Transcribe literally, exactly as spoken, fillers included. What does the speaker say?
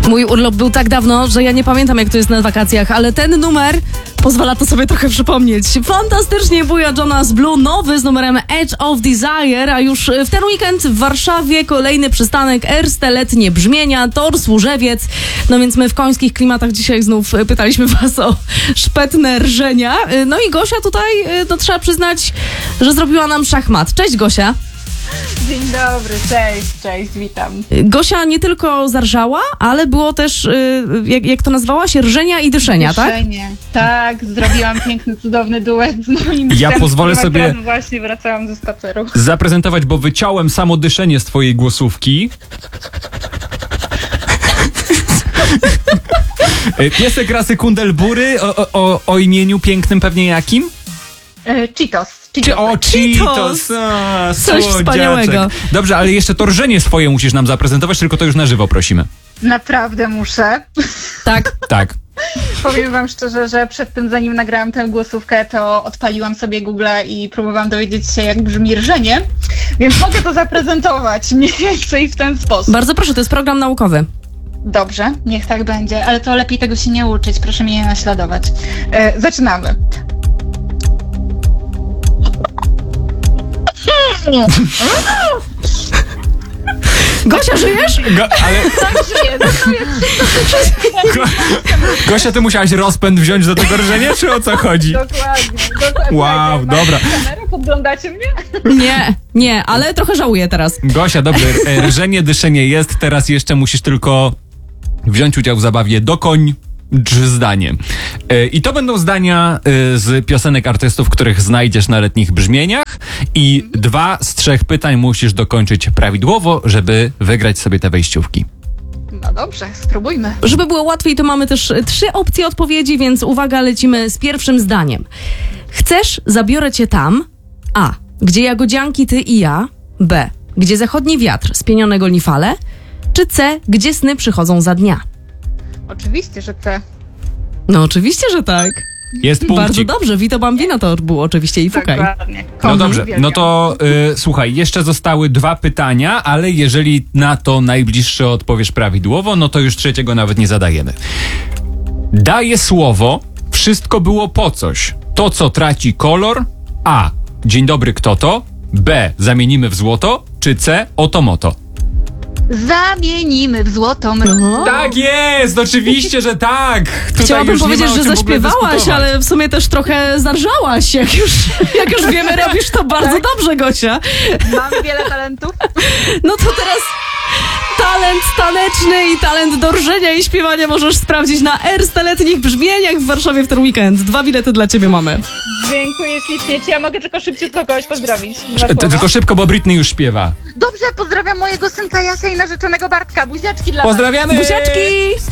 Mój urlop był tak dawno, że ja nie pamiętam, jak to jest na wakacjach, ale ten numer pozwala to sobie trochę przypomnieć. Fantastycznie buja Jonas Blue, nowy z numerem Edge of Desire, a już w ten weekend w Warszawie kolejny przystanek Erste Letnie Brzmienia, Tor Służewiec. No więc my w końskich klimatach dzisiaj znów pytaliśmy was o szpetne rżenia. No i Gosia tutaj, no trzeba przyznać, że zrobiła nam szachmat. Cześć Gosia. Dzień dobry, cześć, cześć, witam. Gosia nie tylko zarżała, ale było też, jak, jak to nazwałaś, rżenia i dyszenia, Dyszenie. Tak? Tak, zrobiłam piękny, cudowny duet z moim Ja pozwolę mężem, sobie akurat właśnie wracałam ze spaceru. zaprezentować, bo wyciąłem samo dyszenie z twojej głosówki. Piesek rasy Kundelbury o, o, o imieniu pięknym pewnie jakim? E, Cheetos. Czy, Cheetos. o, Cheetos! Cheetos. A, Coś słodziaczek. wspaniałego. Dobrze, ale jeszcze to rżenie swoje musisz nam zaprezentować, tylko to już na żywo prosimy. Naprawdę muszę. Tak. Tak. Powiem wam szczerze, że przed tym, zanim nagrałam tę głosówkę, to odpaliłam sobie Google'a i próbowałam dowiedzieć się, jak brzmi rżenie, więc mogę to zaprezentować mniej więcej w ten sposób. Bardzo proszę, to jest program naukowy. Dobrze, niech tak będzie, ale to lepiej tego się nie uczyć, proszę mnie nie naśladować. E, zaczynamy. Gosia, żyjesz? Go, ale Tak żyję, no to jest Go, Gosia, ty musiałaś rozpęd wziąć do tego rżenia, czy o co chodzi? dokładnie, dokładnie. Wow, Macie dobra. kamerę, podglądacie mnie? Nie, nie, ale trochę żałuję teraz. Gosia, dobrze, e, rżenie, dyszenie jest, teraz jeszcze musisz tylko wziąć udział w zabawie dokoń drz zdanie. E, I to będą zdania e, z piosenek artystów, których znajdziesz na letnich brzmieniach i dwa z trzech pytań musisz dokończyć prawidłowo, żeby wygrać sobie te wejściówki. No dobrze, spróbujmy. Żeby było łatwiej, to mamy też trzy opcje odpowiedzi, więc uwaga, lecimy z pierwszym zdaniem. Chcesz, zabiorę cię tam. A. Gdzie jagodzianki, ty i ja. B. Gdzie zachodni wiatr, spienione goni fale. Czy C. Gdzie sny przychodzą za dnia. Oczywiście, że C. No oczywiście, że tak. Jest Bardzo punkcik. dobrze. Vito Bambino to był oczywiście i fukaj. Dokładnie. No Kocham, dobrze, uwielbiam. no to y, słuchaj, jeszcze zostały dwa pytania, ale jeżeli na to najbliższe odpowiesz prawidłowo, no to już trzeciego nawet nie zadajemy. Daję słowo, wszystko było po coś. To, co traci kolor. A. Dzień dobry, kto to? B. Zamienimy w złoto. Czy C. Oto moto. Zamienimy w złoto. No. Tak jest, oczywiście, że tak. Tutaj Chciałabym już nie ma powiedzieć, o że czym w ogóle zaśpiewałaś, dyskutować. ale w sumie też trochę zarżałaś. Jak już, jak już wiemy, robisz to bardzo dobrze, Gosia. Mam wiele talentów. No to teraz talent taneczny i talent do rżenia i śpiewania możesz sprawdzić na Erste Letnich Brzmieniach w Warszawie w ten weekend. Dwa bilety dla ciebie mamy. Dziękuję ślicznie. Czy ja mogę tylko szybciutko kogoś pozdrowić? Dwa To słowa. tylko szybko, bo Britney już śpiewa. Dobrze, pozdrawiam mojego synka Jasia i narzeczonego Bartka. Buziaczki dla was. Pozdrawiamy! Buziaczki!